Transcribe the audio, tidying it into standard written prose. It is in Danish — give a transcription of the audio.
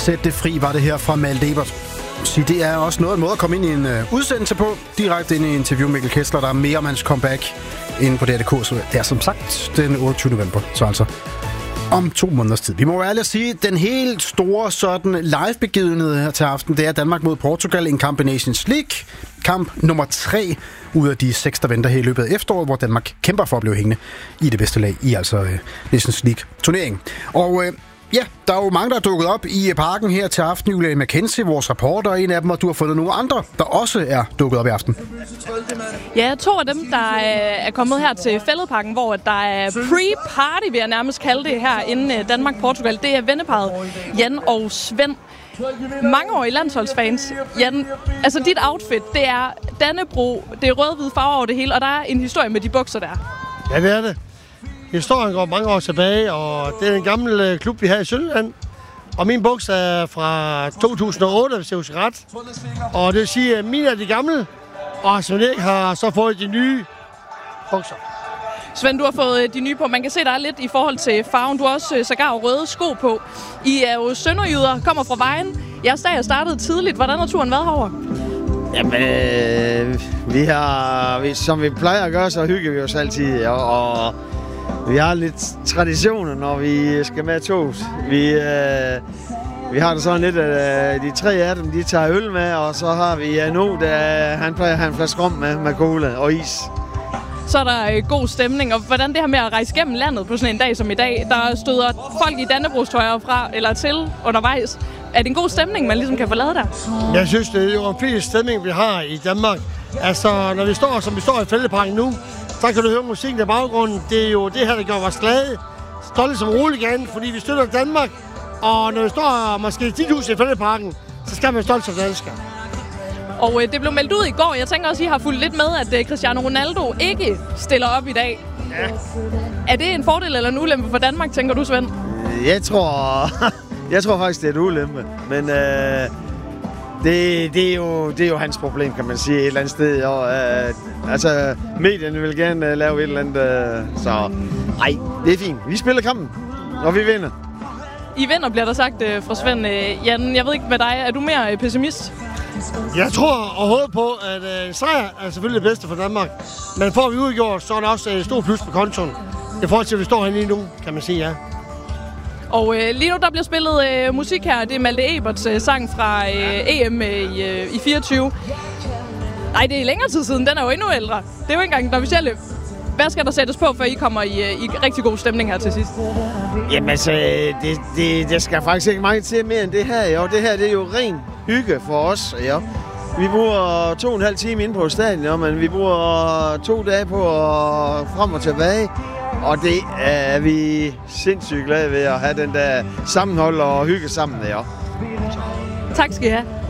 Sæt det fri var det her fra Malte Ebert. Så det er også en måde at komme ind i en udsendelse på. Direkte ind i interview med Mikkel Kessler. Der er mere om hans comeback inde på DR.dk. Så det er som sagt den 28. november. Så altså om 2 måneders tid. Vi må jo ærligt sige, den helt store sådan live-begivenhed her til aften, det er Danmark mod Portugal, en kamp i Nations League. Kamp nummer 3 ud af de 6, der venter her i løbet af efteråret, hvor Danmark kæmper for at blive hængende i det bedste lag i altså Nations League-turneringen. Og ja, der er jo mange, der er dukket op i parken her til aften. Julia McKenzie, vores reporter, er en af dem, og du har fundet nogle andre, der også er dukket op i aften. Ja, 2 af dem, der er kommet her til Fælledparken, hvor der er pre-party, vil jeg nærmest kalde det her, inden Danmark-Portugal. Det er venneparret Jan og Svend. Mangeårige landsholdsfans. Jan, altså dit outfit, det er Dannebrog, det er rød-hvid farve over det hele, og der er en historie med de bukser der. Ja, det er det. Historien går mange år tilbage, og det er en gammel klub, vi har i Sønderjylland. Og min bukser er fra 2008, hvis jeg husker ret. Og det vil sige, at mine er de gamle, og Svend Erik har så fået de nye bukser. Svend, du har fået de nye på. Man kan se, der er lidt i forhold til farven. Du har også sågar røde sko på. I er jo sønderjyder, kommer fra Vejen. Jeres dag er startet tidligt. Hvordan har turen været herovre? Jamen, som vi plejer at gøre, så hygger vi os altid. Og vi har lidt traditioner, når vi skal med toget. Vi har det sådan lidt, at de 3 af dem, de tager øl med, og så har vi Anu, han plejer at have en flaske rom med cola og is. Så er der god stemning, og hvordan det her med at rejse gennem landet på sådan en dag som i dag, der støder folk i dannebrogstøjer fra eller til undervejs. Er det en god stemning, man ligesom kan få lavet der? Jeg synes, det er jo en fin stemning, vi har i Danmark. Altså, når vi står, som vi står i Fælledparken nu, så kan du høre musikken i baggrunden. Det er jo det her, der gør os glade. Stolte som roligans, fordi vi støtter Danmark. Og når vi står måske 10.000 i Fælledparken, så skal man stolt som dansker. Og det blev meldt ud i går. Jeg tænker også, I har fulgt lidt med, at Cristiano Ronaldo ikke stiller op i dag. Ja. Er det en fordel eller en ulempe for Danmark, tænker du, Svend? Jeg tror faktisk, det er et ulempe. Men det er jo hans problem, kan man sige, et eller andet sted. Og, altså, medierne vil gerne lave et eller andet. Så nej, det er fint. Vi spiller kampen, og vi vinder. I vinder, bliver der sagt fra Svend. Jan, jeg ved ikke med dig. Er du mere pessimist? Jeg tror og håber på, at sejr er selvfølgelig det bedste for Danmark. Men får vi udgjort, så er der også et stort plus på kontoen. I forhold til, at vi står herinde lige nu, kan man sige ja. Og lige nu, der bliver spillet musik her. Det er Malte Eberts sang fra EM i 24. Nej, det er længere tid siden. Den er jo endnu ældre. Det er jo ikke engang den officielle. Hvad skal der sættes på, før I kommer i rigtig god stemning her til sidst? Jamen altså, det skal faktisk ikke meget til mere end det her. Jo. Det her det er jo ren hygge for os. Jo. Vi bruger 2,5 time inde på stadion, jo, men vi bruger 2 dage på at frem og tilbage. Og det er vi sindssygt glade ved at have den der sammenhold og hygge sammen. Ja. Tak skal I have.